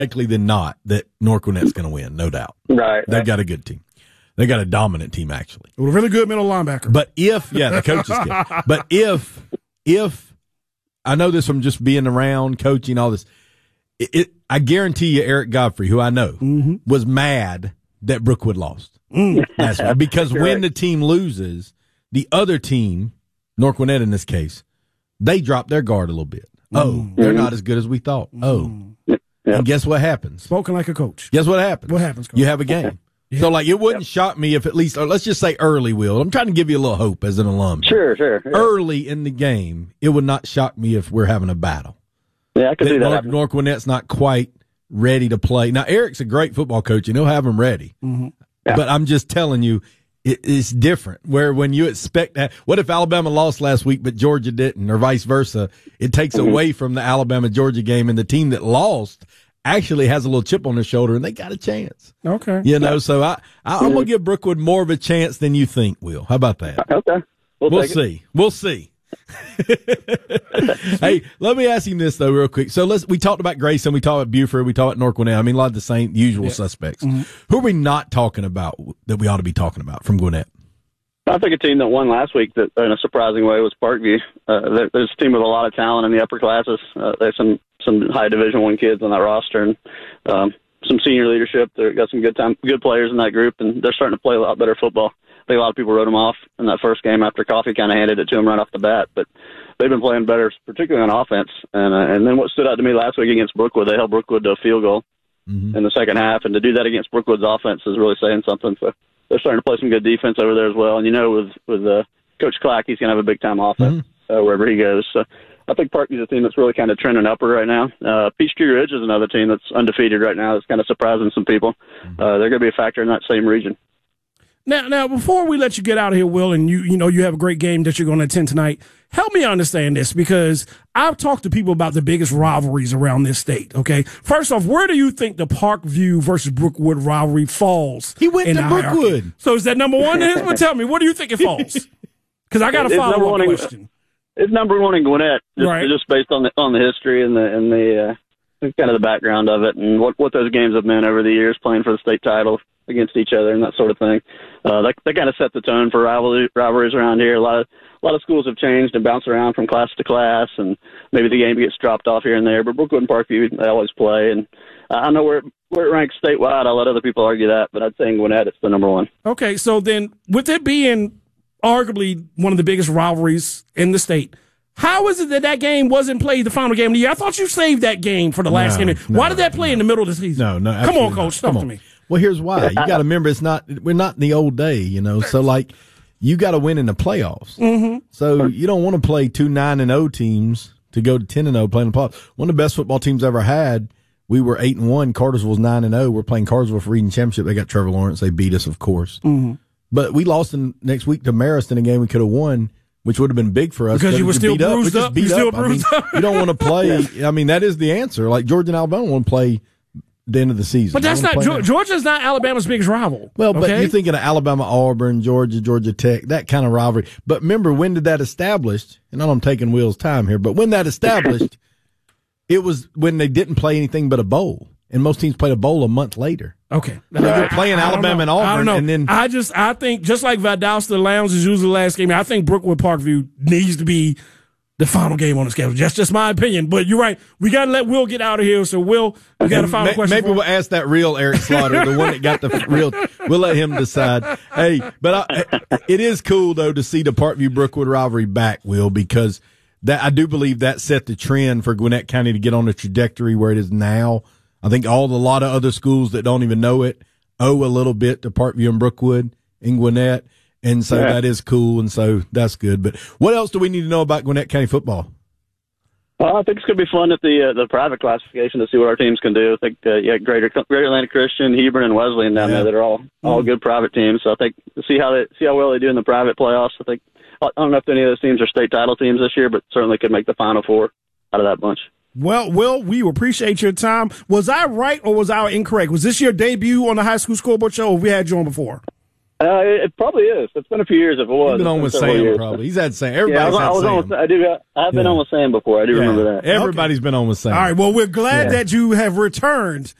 likely than not that North Gwinnett's going to win, no doubt. Right. They've got a good team. They got a dominant team, actually. With a really good middle linebacker. But the coach is good. But if I know this from just being around, coaching, all this, I guarantee you Eric Godfrey, who I know, was mad that Brookwood lost. That's right. Because when the team loses, the other team, North Gwinnett in this case, they drop their guard a little bit. They're not as good as we thought. And guess what happens? Spoken like a coach. Guess what happens? What happens, Coach? You have a game. Yeah. So, it wouldn't shock me if at least, or let's just say early, Will. I'm trying to give you a little hope as an alum. Sure. Yeah. Early in the game, it would not shock me if we're having a battle. Yeah, I can see that. North Gwinnett's not quite ready to play. Now, Eric's a great football coach, and he'll have them ready. Mm-hmm. Yeah. But I'm just telling you, it's different. Where when you expect that, what if Alabama lost last week, but Georgia didn't, or vice versa? It takes away from the Alabama-Georgia game, and the team that lost actually has a little chip on their shoulder, and they got a chance. Okay. So I'm going to give Brookwood more of a chance than you think, Will. How about that? Okay. We'll see. We'll see. Hey, let me ask you this, though, real quick. So we talked about Grayson, we talked about Buford, we talked about North Gwinnett. I mean, a lot of the same usual suspects. Mm-hmm. Who are we not talking about that we ought to be talking about from Gwinnett? I think a team that won last week that in a surprising way was Parkview. There's a team with a lot of talent in the upper classes. There's some high Division I kids on that roster, and some senior leadership. They've got some good players in that group, and they're starting to play a lot better football. I think a lot of people wrote them off in that first game after Coffee kind of handed it to them right off the bat, but they've been playing better, particularly on offense. And then what stood out to me last week against Brookwood, they held Brookwood to a field goal in the second half, and to do that against Brookwood's offense is really saying something. So they're starting to play some good defense over there as well. And with Coach Clack, he's going to have a big-time offense wherever he goes. So I think Parkview's a team that's really kind of trending upward right now. Peachtree Ridge is another team that's undefeated right now. That's kind of surprising some people. They're going to be a factor in that same region. Now, before we let you get out of here, Will, and you have a great game that you're going to attend tonight, help me understand this, because I've talked to people about the biggest rivalries around this state, okay? First off, where do you think the Parkview versus Brookwood rivalry falls? He went to Brookwood. So is that number one? Well, tell me, where do you think it falls? Because I got a follow-up question. It's number one in Gwinnett, just based on the history and the kind of the background of it, and what those games have been over the years, playing for the state title against each other and that sort of thing. They kind of set the tone for rivalries around here. A lot of schools have changed and bounced around from class to class, and maybe the game gets dropped off here and there. But Brookwood and Parkview, they always play, and I know where it ranks statewide. I'll let other people argue that, but I'd say in Gwinnett it's the number one. Okay, so then with it being arguably one of the biggest rivalries in the state, how is it that game wasn't played the final game of the year? I thought you saved that game for the last game. Why did that play in the middle of the season? No. Come on, Coach. Talk to me. Well, here's why. You got to remember, we're not in the old day, So, you got to win in the playoffs. Mm-hmm. So you don't want to play 2 9-0 teams to go to 10-0 playing the playoffs. One of the best football teams ever had. We were 8-1. Cartersville's 9-0. We're playing Cartersville for Region Championship. They got Trevor Lawrence. They beat us, of course. Mm-hmm. But we lost next week to Marist in a game we could have won, which would have been big for us. Because you were still bruised up. You don't want to play. I mean, that is the answer. Like Georgia and Alabama want to play the end of the season. But that's not Georgia's not Alabama's biggest rival. Well, but you're thinking of Alabama, Auburn, Georgia Tech, that kind of rivalry. But remember, when did that establish? And I'm taking Will's time here, but when that established, it was when they didn't play anything but a bowl, and most teams played a bowl a month later. Okay, you're playing Alabama and Auburn. I don't know. And then I think just like Valdosta Lounge is usually the last game, I think Brookwood Parkview needs to be the final game on the schedule. That's just my opinion. But you're right. We got to let Will get out of here. So, Will, we got a final question. Maybe we'll ask that real Eric Slaughter, the one that got the real. We'll let him decide. Hey, but it is cool, though, to see the Parkview-Brookwood rivalry back, Will, because I do believe that set the trend for Gwinnett County to get on the trajectory where it is now. I think a lot of other schools that don't even know it owe a little bit to Parkview and Brookwood in Gwinnett. And so that is cool, and so that's good. But what else do we need to know about Gwinnett County football? Well, I think it's going to be fun at the private classification to see what our teams can do. I think Greater Atlanta Christian, Hebron, and Wesleyan down there that are all good private teams. So I think to see how well they do in the private playoffs. I don't know if any of those teams are state title teams this year, but certainly could make the Final Four out of that bunch. Well, Will, we appreciate your time. Was I right or was I incorrect? Was this your debut on the High School Scoreboard Show, or we had you on before? It probably is. It's been a few years if it was. He's been on with Sam, probably. He's had Sam. Everybody's had Sam. I've been on with Sam before. I do remember that. Everybody's been on with Sam. All right. Well, we're glad that you have returned